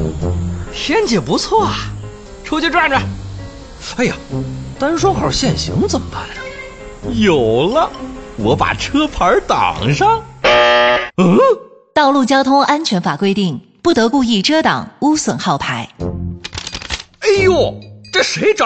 天气不错啊，出去转转。哎呀，单双号限行怎么办呀？有了，我把车牌挡上。 道路交通安全法规定，不得故意遮挡、污损号牌。 哎呦，这谁找